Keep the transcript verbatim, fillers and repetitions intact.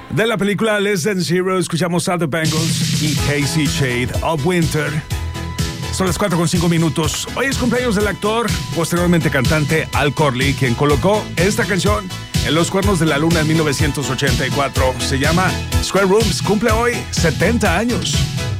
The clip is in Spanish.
De la película Less Than Zero escuchamos a The Bangles y Hazy Shade of Winter. Son las cuatro con cinco minutos. Hoy es cumpleaños del actor, posteriormente cantante Al Corley, quien colocó esta canción en Los Cuernos de la Luna en mil novecientos ochenta y cuatro. Se llama Square Rooms. Cumple hoy setenta años.